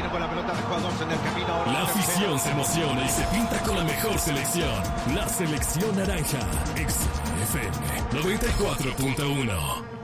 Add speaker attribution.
Speaker 1: Viene con la pelota de jugadores en el camino. Ahora
Speaker 2: La afición se emociona y se pinta con la mejor selección. La selección naranja. XFM 94.1.